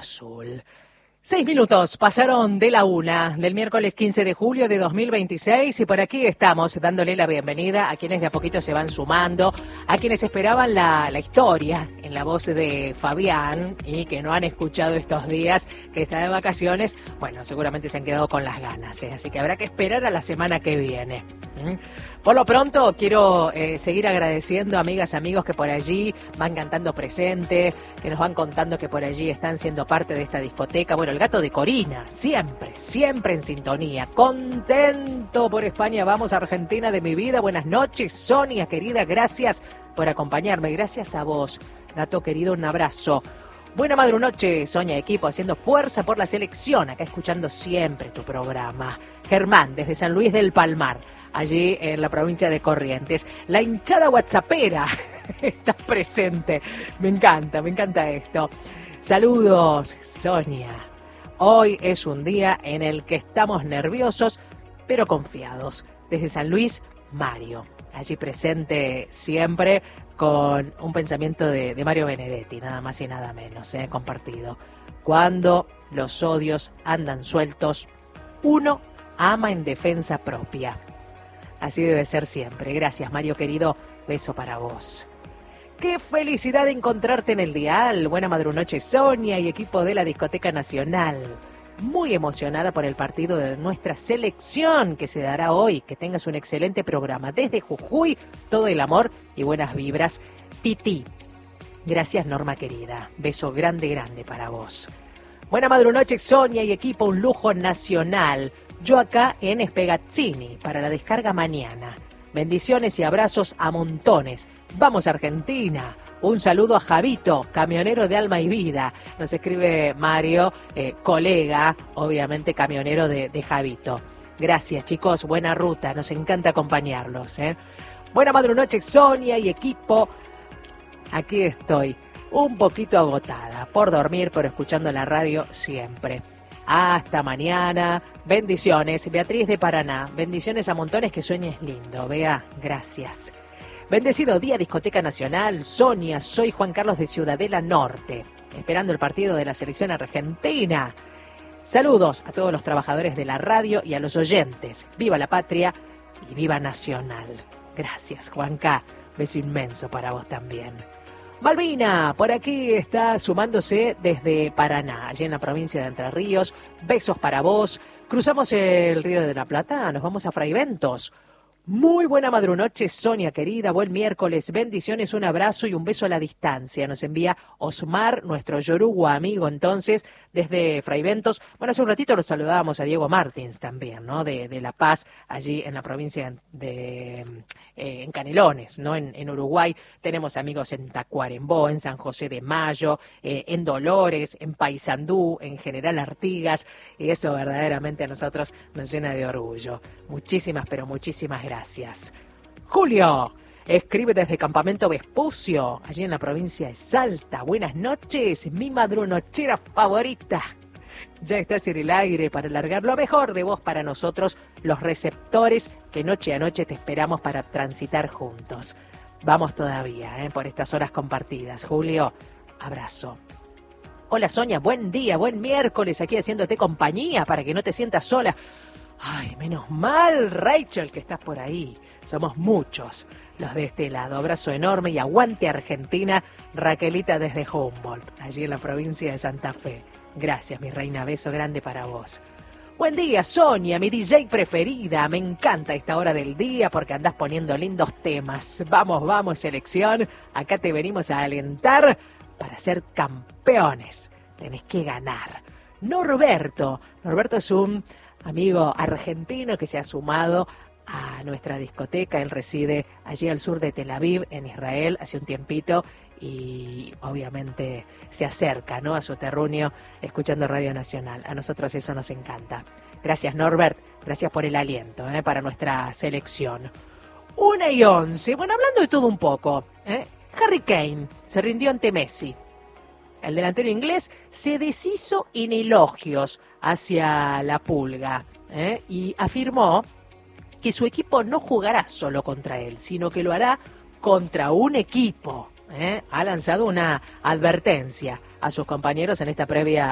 azul. 6 minutos pasaron de la 1 del miércoles 15 de julio de 2026 y por aquí estamos dándole la bienvenida a quienes de a poquito se van sumando, a quienes esperaban la historia en la voz de Fabián y que no han escuchado estos días que está de vacaciones. Bueno, seguramente se han quedado con las ganas, así que habrá que esperar a la semana que viene. Por lo pronto quiero seguir agradeciendo a amigas, amigos que por allí van cantando presente, que nos van contando que por allí están siendo parte de esta discoteca. Bueno, el gato de Corina, siempre en sintonía. Contento por España, vamos a Argentina de mi vida. Buenas noches, Sonia querida, gracias por acompañarme. Gracias a vos, gato querido, un abrazo. Buena madrunoche, Sonia, equipo, haciendo fuerza por la selección, acá escuchando siempre tu programa. Germán, desde San Luis del Palmar, allí en la provincia de Corrientes. La hinchada whatsappera está presente. Me encanta esto. Saludos, Sonia. Hoy es un día en el que estamos nerviosos, pero confiados. Desde San Luis, Mario, allí presente siempre con un pensamiento de Mario Benedetti, nada más y nada menos, compartido. Cuando los odios andan sueltos, uno ama en defensa propia. Así debe ser siempre. Gracias, Mario querido. Beso para vos. ¡Qué felicidad encontrarte en el dial! Buena madrunoche, Sonia y equipo de la Discoteca Nacional. Muy emocionada por el partido de nuestra selección que se dará hoy. Que tengas un excelente programa. Desde Jujuy, todo el amor y buenas vibras. Titi. Gracias, Norma querida. Beso grande para vos. Buena madrunoche, Sonia y equipo. Un lujo nacional. Yo acá en Spegazzini para la descarga mañana. Bendiciones y abrazos a montones. Vamos Argentina. Un saludo a Javito, camionero de alma y vida. Nos escribe Mario, colega, obviamente camionero de Javito. Gracias, chicos. Buena ruta. Nos encanta acompañarlos. Buena madrunoche, Sonia y equipo. Aquí estoy. Un poquito agotada por dormir, pero escuchando la radio siempre. Hasta mañana. Bendiciones. Beatriz de Paraná. Bendiciones a montones, que sueñes lindo. Bea, gracias. Bendecido día, Discoteca Nacional. Sonia, soy Juan Carlos de Ciudadela Norte, esperando el partido de la selección argentina. Saludos a todos los trabajadores de la radio y a los oyentes. Viva la patria y viva Nacional. Gracias, Juanca. Beso inmenso para vos también. Malvina, por aquí está sumándose desde Paraná, allí en la provincia de Entre Ríos. Besos para vos. Cruzamos el Río de la Plata, nos vamos a Fraiventos. Muy buena madrunoche, Sonia querida, buen miércoles, bendiciones, un abrazo y un beso a la distancia. Nos envía Osmar, nuestro yoruba amigo entonces, desde Fraiventos. Bueno, hace un ratito lo saludábamos a Diego Martins también, ¿no? De La Paz, allí en la provincia de en Canelones, ¿no? En Uruguay. Tenemos amigos en Tacuarembó, en San José de Mayo, en Dolores, en Paysandú, en General Artigas, y eso verdaderamente a nosotros nos llena de orgullo. Muchísimas, pero muchísimas gracias. Julio escribe desde Campamento Vespucio, allí en la provincia de Salta. Buenas noches, mi madrunochera favorita. Ya estás en el aire para largar lo mejor de vos para nosotros, los receptores que noche a noche te esperamos para transitar juntos. Vamos todavía, por estas horas compartidas. Julio, abrazo. Hola Sonia, buen día, buen miércoles, aquí haciéndote compañía para que no te sientas sola. Ay, menos mal, Rachel, que estás por ahí. Somos muchos los de este lado. Abrazo enorme y aguante Argentina, Raquelita desde Humboldt, allí en la provincia de Santa Fe. Gracias, mi reina, beso grande para vos. Buen día, Sonia, mi DJ preferida. Me encanta esta hora del día porque andás poniendo lindos temas. Vamos, selección. Acá te venimos a alentar para ser campeones. Tenés que ganar. Norberto es un amigo argentino que se ha sumado a nuestra discoteca. Él reside allí al sur de Tel Aviv, en Israel, hace un tiempito, y obviamente se acerca, ¿no?, a su terruño escuchando Radio Nacional. A nosotros eso nos encanta. Gracias, Norbert. Gracias por el aliento para nuestra selección. 1:11. Bueno, hablando de todo un poco, Harry Kane se rindió ante Messi. El delantero inglés se deshizo en elogios hacia la Pulga y afirmó que su equipo no jugará solo contra él, sino que lo hará contra un equipo. Ha lanzado una advertencia a sus compañeros en esta previa